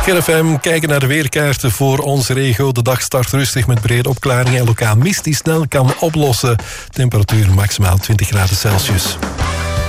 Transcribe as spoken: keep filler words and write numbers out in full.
K F M, kijken naar de weerkaarten voor onze regio. De dag start rustig met brede opklaringen en lokaal mist die snel kan oplossen. Temperatuur maximaal twintig graden Celsius.